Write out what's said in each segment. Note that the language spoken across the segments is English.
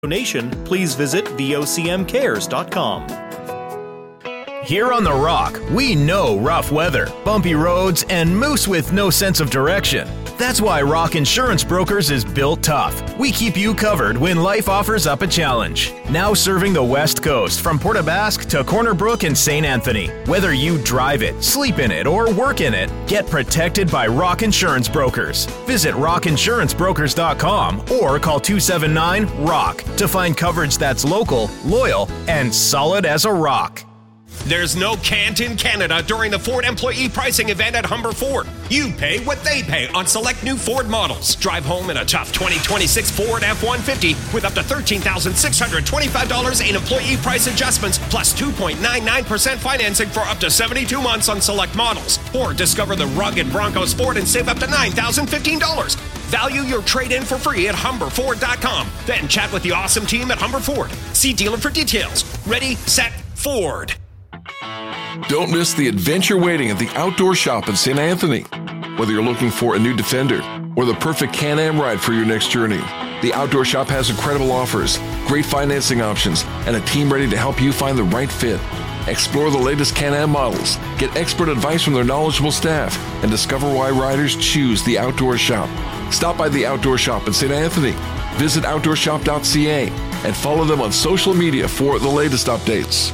donation, please visit vocmcares.com. Here on The Rock, we know rough weather, bumpy roads, and moose with no sense of direction. That's why Rock Insurance Brokers is built tough. We keep you covered when life offers up a challenge. Now serving the West Coast from Port aux Basques to Corner Brook and St. Anthony. Whether you drive it, sleep in it, or work in it, get protected by Rock Insurance Brokers. Visit rockinsurancebrokers.com or call 279-ROCK to find coverage that's local, loyal, and solid as a rock. There's no can't in Canada during the Ford Employee Pricing Event at Humber Ford. You pay what they pay on select new Ford models. Drive home in a tough 2026 Ford F-150 with up to $13,625 in employee price adjustments plus 2.99% financing for up to 72 months on select models. Or discover the rugged Bronco Sport and save up to $9,015. Value your trade-in for free at HumberFord.com. Then chat with the awesome team at Humber Ford. See dealer for details. Ready, set, Ford. Don't miss the adventure waiting at the Outdoor Shop in St. Anthony. Whether you're looking for a new Defender or the perfect Can-Am ride for your next journey, the Outdoor Shop has incredible offers, great financing options, and a team ready to help you find the right fit. Explore the latest Can-Am models, get expert advice from their knowledgeable staff, and discover why riders choose the Outdoor Shop. Stop by the Outdoor Shop in St. Anthony. Visit outdoorshop.ca and follow them on social media for the latest updates.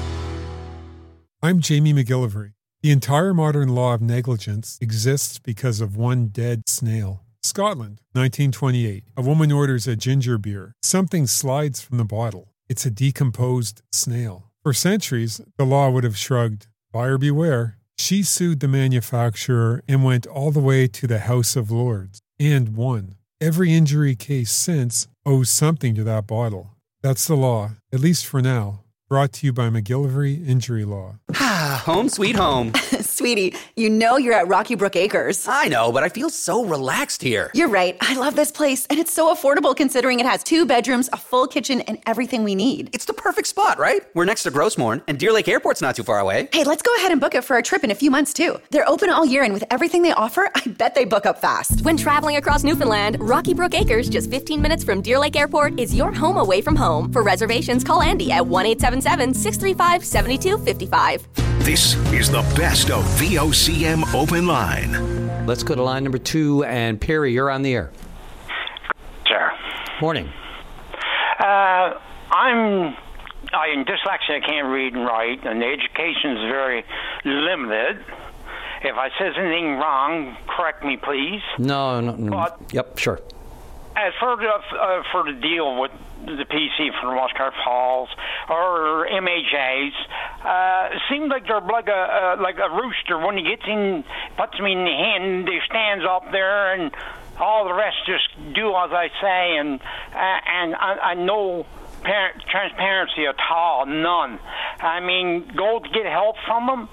I'm Jamie McGillivray. The entire modern law of negligence exists because of one dead snail. Scotland, 1928. A woman orders a ginger beer. Something slides from the bottle. It's a decomposed snail. For centuries, the law would have shrugged, buyer beware. She sued the manufacturer and went all the way to the House of Lords and won. Every injury case since owes something to that bottle. That's the law, at least for now. Brought to you by McGillivray Injury Law. Home sweet home. Sweetie, you know you're at Rocky Brook Acres. I know, but I feel so relaxed here. You're right. I love this place, and it's so affordable considering it has 2 bedrooms, a full kitchen, and everything we need. It's the perfect spot, right? We're next to Grossmorn, and Deer Lake Airport's not too far away. Hey, let's go ahead and book it for a trip in a few months, too. They're open all year, and with everything they offer, I bet they book up fast. When traveling across Newfoundland, Rocky Brook Acres, just 15 minutes from Deer Lake Airport, is your home away from home. For reservations, call Andy at 1-877-635-7255. This is the best of VOCM Open Line. Let's go to line number 2, and Perry, you're on the air. Sir. Morning. I'm dyslexic. I can't read and write, and the education is very limited. If I says anything wrong, correct me, please. No. Yep, sure. As for the deal with the PC for the Westcott Falls or MHAs, seems like they're like a rooster. When he gets in, puts me in the hen, he stands up there, and all the rest just do as I say, and I know transparency at all, none. I mean, go to get help from them.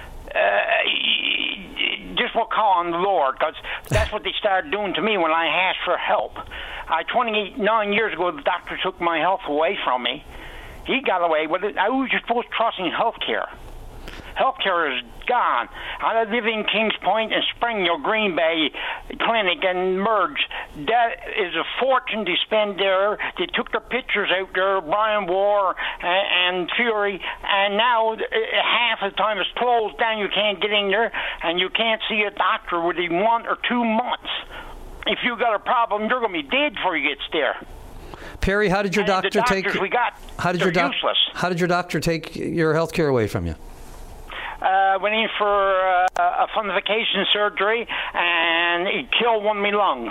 Just will call on the Lord, because that's what they started doing to me when I asked for help. 29 years ago, the doctor took my health away from me. He got away with it. I was just supposed to trust in health care. Health care is gone. I live in Kings Point and Springhill, Green Bay Clinic, and Merge. That is a fortune to spend there. They took the pictures out there, Brian War and Fury, and now half the time it's closed down. You can't get in there, and you can't see a doctor within 1 or 2 months. If you got a problem, you're going to be dead before you get there. Perry, how did your doctor take? How did your doctor take your health care away from you? Went in for a fundification surgery, and he killed one of my lungs.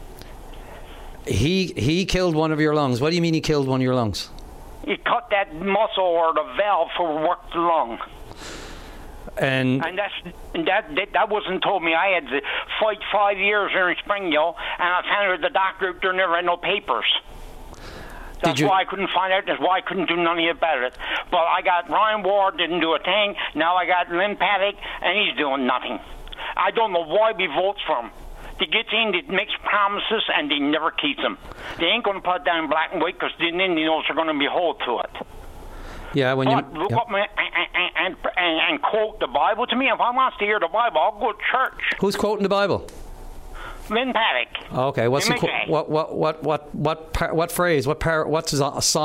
He killed one of your lungs. What do you mean he killed one of your lungs? He cut that muscle or the valve for work the lung. And that wasn't told me. I had to fight 5 years there in Springhill, and I found out the doctor out there never had no papers. That's why I couldn't find out. That's why I couldn't do nothing about it. But I got Ryan Ward, didn't do a thing. Now I got Lynn Paddock, and he's doing nothing. I don't know why we votes for him. They get in, they makes promises, and they never keep them. They ain't going to put it down in black and white, because then they know they're going to be hold to it. Yeah, when you look up and quote the Bible to me. If I want to hear the Bible, I'll go to church. Who's quoting the Bible? Lynn Paddock. Okay, what's the what phrase? What's his song?